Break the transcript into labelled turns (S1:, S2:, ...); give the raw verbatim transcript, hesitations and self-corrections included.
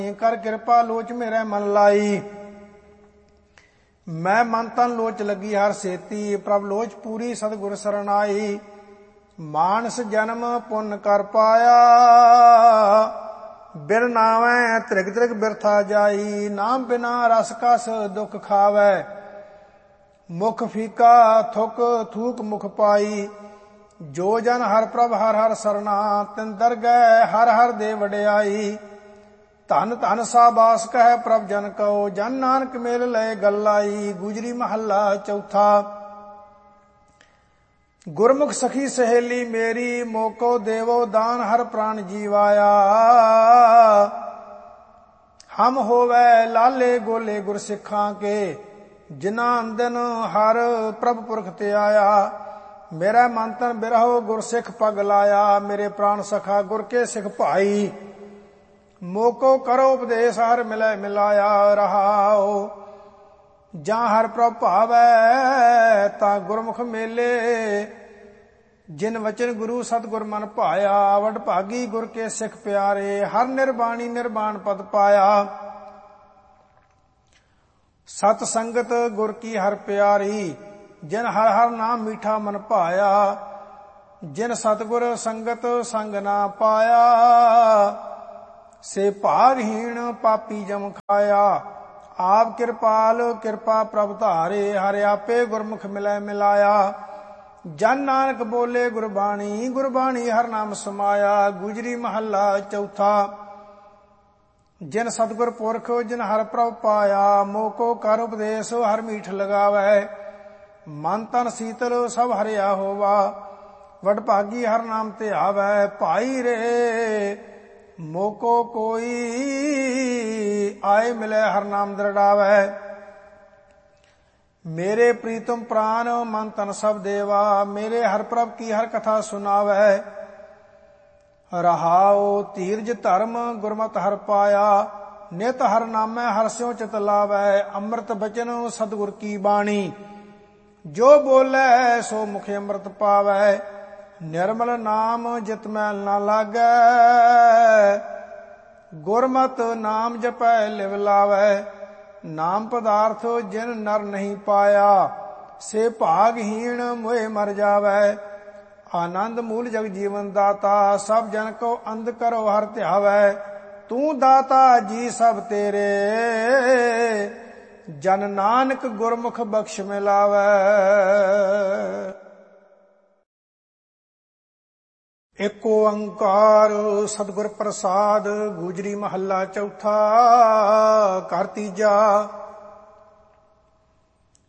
S1: कर कृपा लोच मेरे मन लाई। मैं मन तन लोच लगी हर सेती, प्रभ लोच पूरी सतगुर सरनाई। मानस जन्म पुन कर पाया, बिर नावै त्रिग त्रिग बिरथा जाई। नाम बिना रस कस दुख खावै, मुख फीका थुक थूक मुख पाई। जो जन हर प्रभ हर हर सरना, तिन दरगह हर हर दे वडियाई। धन धन साबास कह प्रभ जन कहो, जन नानक मेल लय गल्लाई। गुजरी महला चौथा। गुरमुख सखी सहेली मेरी, मोको देवो दान हर प्राण जीवाया। हम होवे लाले गोले गुर सिखां के, जिना अंदन हर प्रभ पुरख ते आया। मेरा मन तन बिरहो गुर सिख पग लाया, मेरे प्राण सखा गुर के सिख भाई। मोको करो उपदेश हर मिलै मिलाया। रहाओ जां हर प्रभ भावै, ता गुरमुख मेले। जिन वचन गुरु सतगुर मन भाया, वड भागी गुर के सिख प्यारे। हर निर्बाणी निर्बाण पद पाया, सत संगत गुर की हर प्यारी। जिन हर हर नाम मीठा मन भाया, जिन सतगुर संगत संग ना पाया। से भागहीन पापी जम खाया, आप कृपाल कृपा प्रभ धारे। हर आपे गुरमुख मिलै मिलाया, जन नानक बोले गुरबाणी। गुरबाणी हर नाम समाया। गुजरी महला चौथा। जिन सतगुर पुरख जिन हर प्रभ पाया, मोको कर उपदेश हर मीठ लगावै। मन तन शीतल सब हरिया होवा, वडभागी हर नाम ते आवै। भाई रे मोको कोई, आए मिले हर नाम दृढ़ावै। मेरे प्रीतम प्राण मन तन सब देवा, मेरे हर प्रभ की हर कथा सुनावै। रहाओ धीरज धर्म गुरमत हर पाया, नित हर नामै हर स्यों चित लावै। अमृत बचन सतगुर की बाणी, जो बोले सो मुखे अमृत पावै। निर्मल नाम जित मैल ना लागै, गुरमत नाम जपै लिव लावै। नाम पदार्थ जिन नर नहीं पाया, से भागहीन मोए मर जावै। आनंद मूल जग जीवन दाता, सब जन को अंध करो हर ध्यावै। तू दाता जी सब तेरे, जन नानक गुरमुख बख्श मिलावै। एक ओंकार सतगुर प्रसाद। गुजरी महला चौथा। कर तीजा।